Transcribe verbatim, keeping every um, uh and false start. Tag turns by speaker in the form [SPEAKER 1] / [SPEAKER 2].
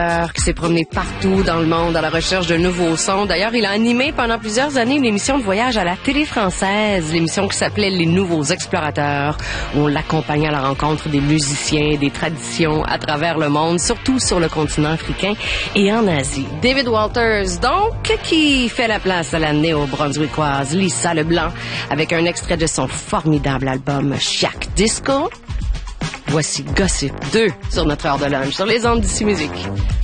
[SPEAKER 1] qui s'est promené partout dans le monde à la recherche de nouveaux sons. D'ailleurs, il a animé pendant plusieurs années une émission de voyage à la télé française, l'émission qui s'appelait Les Nouveaux Explorateurs, où on l'accompagnait à la rencontre des musiciens, des traditions à travers le monde, surtout sur le continent africain et en Asie. David Walters, donc, qui fait la place à la néo-brunswickoise Lisa Leblanc, avec un extrait de son formidable album Chiac Disco. Voici Gossip deux sur notre heure de lunch, sur les ondes d'Ici Musique.